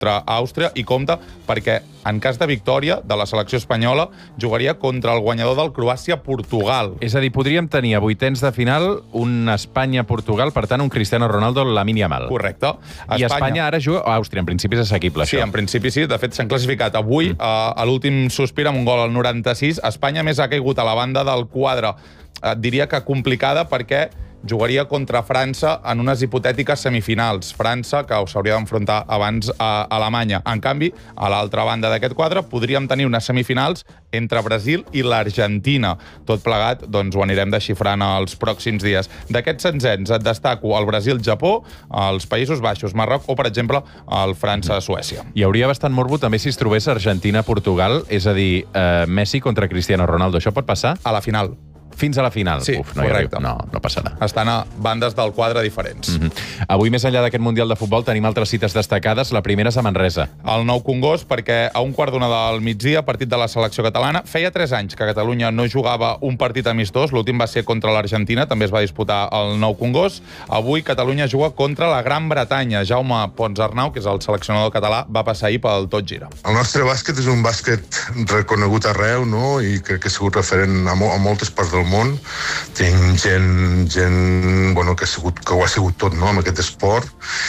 contra Àustria i compta perquè en cas de victòria de la selecció espanyola jugaria contra el guanyador del Croàcia-Portugal. És a dir, podríem tenir a vuitens de final un Espanya-Portugal, per tant, un Cristiano Ronaldo, Lamine Yamal. Correcte. I Espanya ara juga a Àustria. En principi és assequible, això. Sí, en principi sí. De fet, s'han classificat avui a l'últim sospir amb un gol al 96. Espanya més ha caigut a la banda del quadre. Diria que complicada perquè jugaria contra França en unes hipotètiques semifinals. França, que s'hauria d'enfrontar abans a Alemanya. En canvi, a l'altra banda d'aquest quadre podríem tenir unes semifinals entre Brasil i l'Argentina. Tot plegat, doncs, ho anirem desxifrant els pròxims dies. D'aquests setzents et destaco el Brasil-Japó, els Països Baixos, Marroc o, per exemple, el França-Suècia. Hi hauria bastant morbo també si es trobés Argentina-Portugal, és a dir, Messi contra Cristiano Ronaldo. Això pot passar? A la final. Fins a la final? Sí, Uf, no correcte. No passarà. Estan a bandes del quadre diferents. Avui, més enllà d'aquest Mundial de Futbol, tenim altres cites destacades. La primera és a Manresa. El Nou Congost, perquè a 1:15 del migdia, partit de la selecció catalana. Feia 3 anys que Catalunya no jugava un partit amistós. L'últim va ser contra l'Argentina, també es va disputar el Nou Congost. Avui Catalunya juga contra la Gran Bretanya. Jaume Pons-Arnau, que és el seleccionador català, va passar ahir pel Tot Gira. El nostre bàsquet és un bàsquet reconegut arreu, no? I crec que ha sigut referent a moltes parts del món. Tinc gent bueno, que ho ha sigut tot, no?, amb aquest esport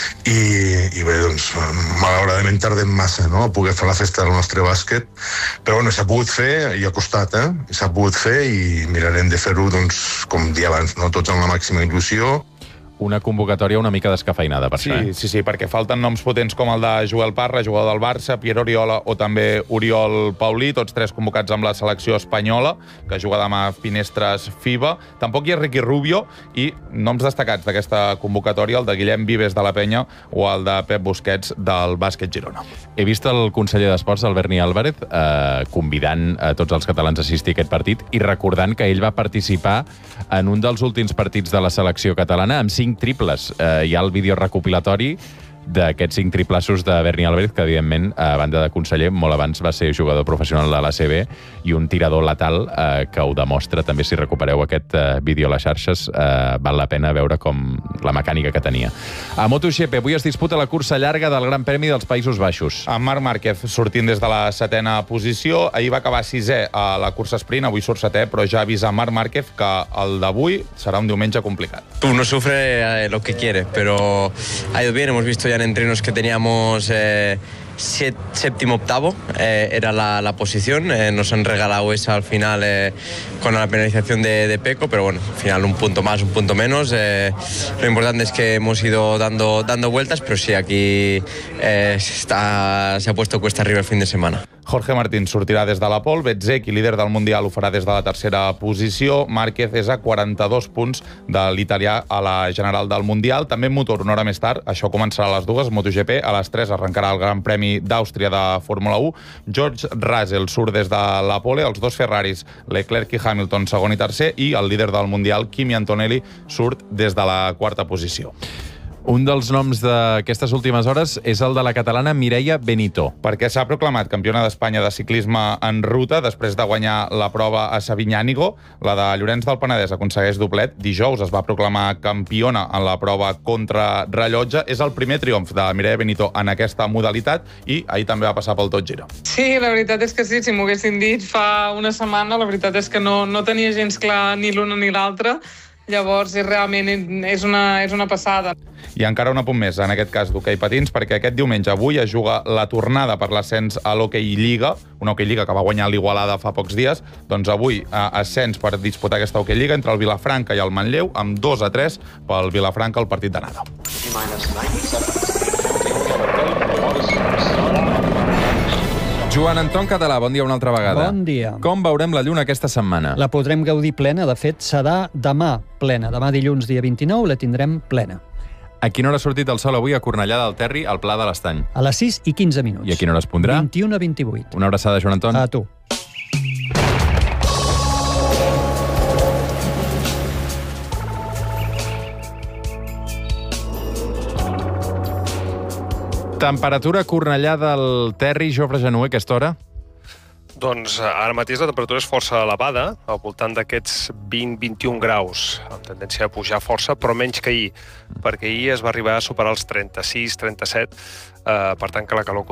i bé, doncs malauradament tardem massa, no?, a poder fer la festa del nostre bàsquet, però bueno, s'ha pogut fer i ha costat, s'ha pogut fer i mirarem de fer-ho, doncs, com dia abans, no?, tots amb la màxima il·lusió. Una convocatòria una mica descafeinada, per això. Sí, perquè falten noms potents com el de Joel Parra, jugador del Barça, Pierre Oriola o també Oriol Paulí, tots 3 convocats amb la selecció espanyola, que juga demà a Finestres FIBA. Tampoc hi ha Ricky Rubio i noms destacats d'aquesta convocatòria, el de Guillem Vives de la Penya o el de Pep Busquets del Bàsquet Girona. He vist el conseller d'Esports, el Berni Álvarez, convidant a tots els catalans a assistir a aquest partit i recordant que ell va participar en un dels últims partits de la selecció catalana amb 5 triples. Hi ha el vídeo recopilatori d'aquests 5 triplassos de Berni Álvarez, que, evidentment, a banda de conseller, molt abans va ser jugador professional de l'ACB i un tirador letal que ho demostra. També, si recupereu aquest vídeo a les xarxes, val la pena veure com la mecànica que tenia. A MotoGP, avui es disputa la cursa llarga del Gran Premi dels Països Baixos. Amb Marc Márquez sortint des de la 7a posició. Ahir va acabar 6è a la cursa sprint, avui surt 7è, però ja avisa Marc Márquez que el d'avui serà un diumenge complicat. Uno sufre lo que quiere, pero ha ido bien. Hemos visto ya en entrenos que teníamos séptimo, octavo, era la posición. Nos han regalado esa al final con la penalización de Peco, pero bueno, al final un punto más, un punto menos. Lo importante es que hemos ido dando vueltas, pero sí, aquí se ha puesto cuesta arriba el fin de semana. Jorge Martín sortirà des de la pole, Bezzecchi, líder del Mundial, ho farà des de la 3a posició, Márquez és a 42 punts de l'italià a la general del Mundial. També en motor, una hora més tard, això començarà a les 2, MotoGP, a les 3 arrencarà el Gran Premi d'Àustria de Fórmula 1. George Russell surt des de la pole, els 2 Ferraris, Leclerc i Hamilton, segon i tercer, i el líder del Mundial, Kimi Antonelli, surt des de la 4a posició. Un dels noms d'aquestes últimes hores és el de la catalana Mireia Benito. Perquè s'ha proclamat campiona d'Espanya de ciclisme en ruta després de guanyar la prova a Sabinyànigo. La de Llorenç del Penedès aconsegueix doblet. Dijous es va proclamar campiona en la prova contra rellotge. És el primer triomf de Mireia Benito en aquesta modalitat i ahir també va passar pel Tot Gira. Sí, la veritat és que sí. Si m'ho haguessin dit fa una setmana, la veritat és que no tenia gens clar ni l'una ni l'altra. Llavors, realment és una passada. I encara un apunt més, en aquest cas d'hoquei patins, perquè aquest diumenge avui es juga la tornada per l'ascens a l'Hockey Lliga, una Hockey Lliga que va guanyar l'Igualada fa pocs dies. Doncs avui ascens per disputar aquesta Hockey Lliga entre el Vilafranca i el Manlleu, amb 2-3 pel Vilafranca el partit d'anada. Joan Anton Català, bon dia una altra vegada. Bon dia. Com veurem la lluna aquesta setmana? La podrem gaudir plena, de fet, serà demà plena. Demà dilluns, dia 29, la tindrem plena. A quina hora ha sortit el sol avui a Cornellà del Terri, al Pla de l'Estany? A les 6 i 15 minuts. I a quina hora es pondrà? 21 a 28. Una abraçada, Joan Anton. A tu. Temperatura a Cornellà del Terri, Jofre Genuer, aquesta hora? Doncs ara mateix la temperatura és força elevada, al voltant d'aquests 20-21 graus, amb tendència a pujar força, però menys que ahir, perquè ahir es va arribar a superar els 36-37, per tant que la calor